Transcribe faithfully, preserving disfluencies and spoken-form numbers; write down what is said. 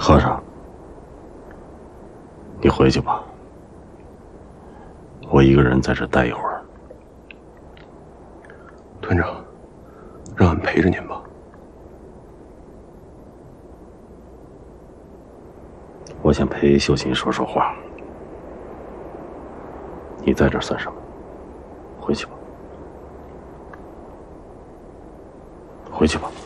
和尚，你回去吧，我一个人在这待一会儿。 团长，让俺陪着您吧。 我想陪秀琴说说话。你在这算什么？回去吧，回去吧。